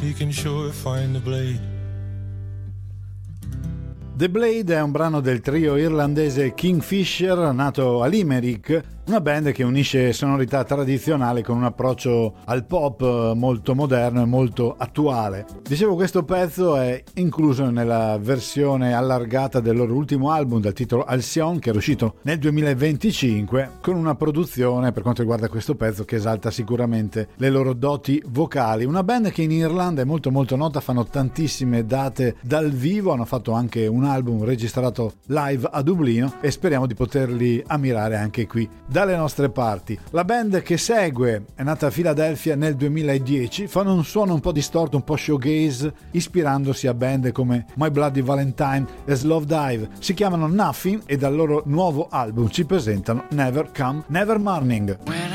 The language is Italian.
he can sure find the blade. The Blade è un brano del trio irlandese Kingfisher, nato a Limerick, una band che unisce sonorità tradizionali con un approccio al pop molto moderno e molto attuale. Dicevo, questo pezzo è incluso nella versione allargata del loro ultimo album dal titolo Alcyon, che è uscito nel 2025, con una produzione per quanto riguarda questo pezzo che esalta sicuramente le loro doti vocali. Una band che in Irlanda è molto molto nota, fanno tantissime date dal vivo, hanno fatto anche un album registrato live a Dublino e speriamo di poterli ammirare anche qui dalle nostre parti. La band che segue è nata a Filadelfia nel 2010, fanno un suono un po' distorto, un po' shoegaze, ispirandosi a band come My Bloody Valentine e Slow Dive. Si chiamano Nothing e dal loro nuovo album ci presentano Never Come Never Morning.